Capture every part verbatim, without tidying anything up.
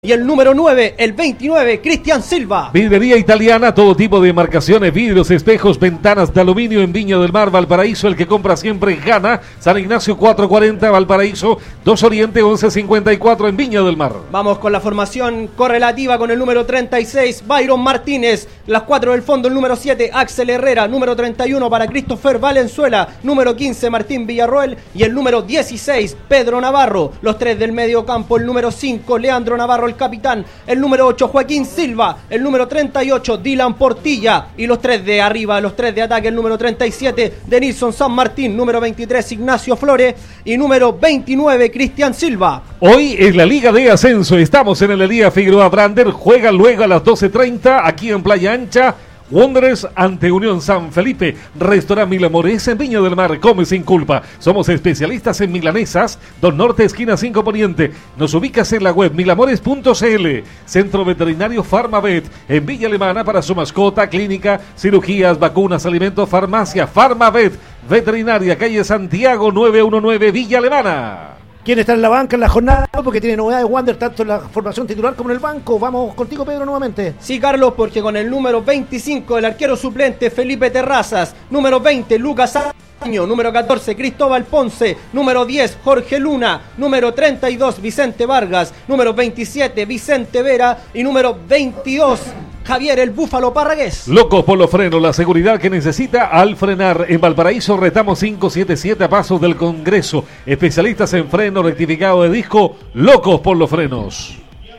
Y el número nueve, el veintinueve, Cristian Silva. Vidrería italiana, todo tipo de marcaciones, vidrios, espejos, ventanas de aluminio en Viña del Mar, Valparaíso. El que compra siempre gana. San Ignacio cuatrocientos cuarenta, Valparaíso, dos Oriente once cincuenta y cuatro en Viña del Mar. Vamos con la formación correlativa con el número treinta y seis, Byron Martínez. Las cuatro del fondo, el número siete, Axel Herrera. Número treinta y uno para Christopher Valenzuela. Número quince, Martín Villarroel. Y el número dieciséis, Pedro Navarro. Los tres del medio campo, el número cinco, Leandro Navarro, el capitán. El número ocho, Joaquín Silva. El número treinta y ocho, Dylan Portilla. Y los tres de arriba, los tres de ataque, el número treinta y siete, Denilson San Martín. Número veintitrés, Ignacio Flores. Y número veintinueve, Cristian Silva. Hoy es la Liga de Ascenso. Estamos en el Elías Figueroa Brander. Juega luego a las doce treinta aquí en Playa Ancha. Wanderers ante Unión San Felipe. Restaurante Mil Amores en Viña del Mar. Come sin culpa. Somos especialistas en milanesas. Don Norte, esquina cinco Poniente. Nos ubicas en la web milamores punto c l. Centro Veterinario Farmavet en Villa Alemana para su mascota, clínica, cirugías, vacunas, alimentos, farmacia. Farmavet Veterinaria, calle Santiago novecientos diecinueve, Villa Alemana. ¿Quién está en la banca en la jornada? Porque tiene novedades Wander tanto en la formación titular como en el banco. Vamos contigo, Pedro, nuevamente. Sí, Carlos, porque con el número veinticinco, el arquero suplente Felipe Terrazas. Número veinte, Lucas Año. Número catorce, Cristóbal Ponce. Número diez, Jorge Luna. Número treinta y dos, Vicente Vargas. Número veintisiete, Vicente Vera. Y número veintidós, Javier el Búfalo Parragués. Locos por los frenos, la seguridad que necesita al frenar. En Valparaíso, Retamo quinientos setenta y siete a pasos del Congreso. Especialistas en freno, rectificado de disco. Locos por los frenos.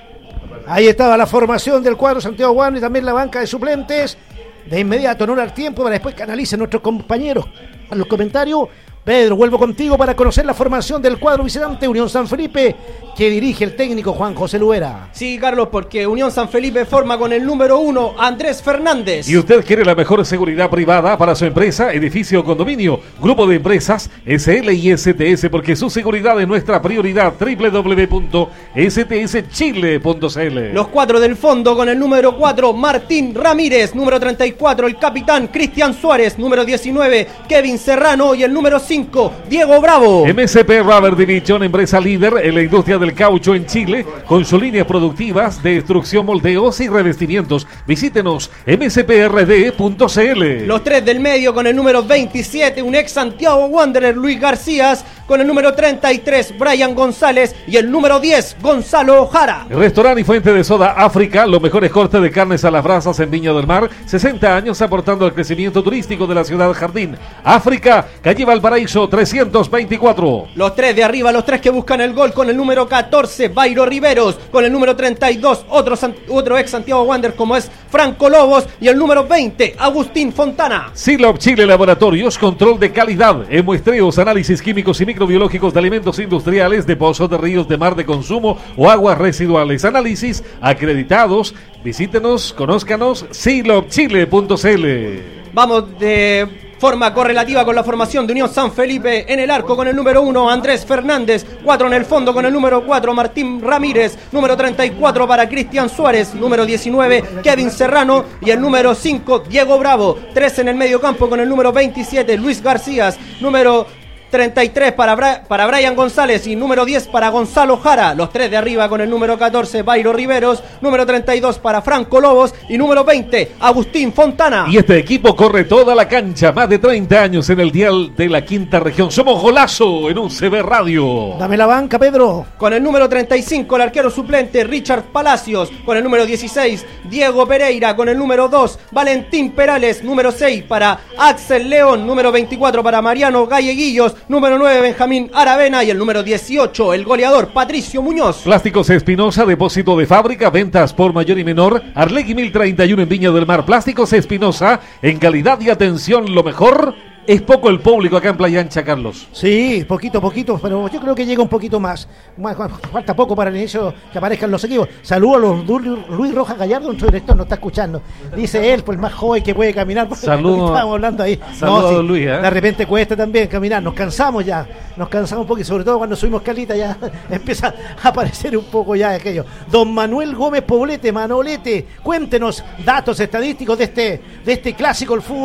Ahí estaba la formación del cuadro Santiago Wander y también la banca de suplentes. De inmediato, no dar tiempo para después que analicen nuestros compañeros a los comentarios. Pedro, vuelvo contigo para conocer la formación del cuadro visitante Unión San Felipe, que dirige el técnico Juan José Luera. Sí, Carlos, porque Unión San Felipe forma con el número uno, Andrés Fernández. ¿Y usted quiere la mejor seguridad privada para su empresa, edificio o condominio? Grupo de Empresas S L y S T S, porque su seguridad es nuestra prioridad. doble u doble u doble u punto s t s chile punto c l. Los cuatro del fondo con el número cuatro, Martín Ramírez. Número treinta y cuatro, el capitán Cristian Suárez. Número diecinueve, Kevin Serrano. Y el número cinco, Diego Bravo. M S P Rubber Division, empresa líder en la industria del caucho en Chile, con sus líneas productivas de extrusión, moldeos y revestimientos. Visítenos m s p r d punto c l. Los tres del medio con el número veintisiete, un ex Santiago Wanderer, Luis García. Con el número treinta y tres, Brian González. Y el número diez, Gonzalo Ojara. Restaurante y fuente de soda África, los mejores cortes de carnes a las brasas en Viña del Mar. sesenta años aportando al crecimiento turístico de la ciudad Jardín. África, calle Valparaíso trescientos veinticuatro. Los tres de arriba, los tres que buscan el gol con el número catorce, Bayro Riveros. Con el número treinta y dos, otro, otro ex Santiago Wander como es Franco Lobos. Y el número veinte, Agustín Fontana. Silop Chile Laboratorios, control de calidad en muestreos, análisis químicos y microbiológicos de alimentos industriales, de pozos, de ríos, de mar, de consumo o aguas residuales. Análisis acreditados. Visítenos, conózcanos, silop chile punto c l. Vamos de forma correlativa con la formación de Unión San Felipe. En el arco con el número uno, Andrés Fernández. cuatro en el fondo con el número cuatro, Martín Ramírez. Número treinta y cuatro para Cristian Suárez. Número diecinueve, Kevin Serrano. Y el número cinco, Diego Bravo. tres en el medio campo con el número veintisiete, Luis García. Número treinta y tres para, Bra- para Brian González y número diez para Gonzalo Jara. Los tres de arriba con el número catorce, Bayro Riveros. Número treinta y dos para Franco Lobos. Y número veinte, Agustín Fontana. Y este equipo corre toda la cancha. Más de treinta años en el dial de la quinta región. Somos Golazo en U C B Radio. Dame la banca, Pedro. Con el número treinta y cinco, el arquero suplente Richard Palacios. Con el número dieciséis, Diego Pereira. Con el número dos, Valentín Perales. Número seis para Axel León. Número veinticuatro para Mariano Galleguillos. Número nueve, Benjamín Aravena. Y el número dieciocho, el goleador Patricio Muñoz. Plásticos Espinosa, depósito de fábrica, ventas por mayor y menor. Arlegui mil treinta y uno en Viña del Mar. Plásticos Espinosa, en calidad y atención lo mejor. Es poco el público acá en Playa Ancha, Carlos. Sí, poquito, poquito, pero yo creo que llega un poquito más. Falta poco para el inicio que aparezcan los equipos. Saludos a los Luis Rojas Gallardo, nuestro director nos está escuchando. Dice él, pues el más joven que puede caminar. Saludos. Estábamos hablando ahí. Saludos, no, sí, Luis. ¿eh? De repente cuesta también caminar, nos cansamos ya. Nos cansamos un poco y sobre todo cuando subimos calita ya empieza a aparecer un poco ya aquello. Don Manuel Gómez Poblete, Manolete, cuéntenos datos estadísticos de este, de este clásico, el fútbol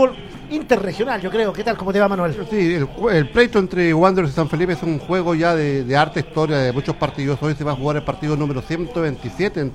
interregional, yo creo. ¿Qué tal? ¿Cómo te va, Manuel? Sí, el, el pleito entre Wanderers y San Felipe es un juego ya de, de harta historia, de muchos partidos. Hoy se va a jugar el partido número ciento veintisiete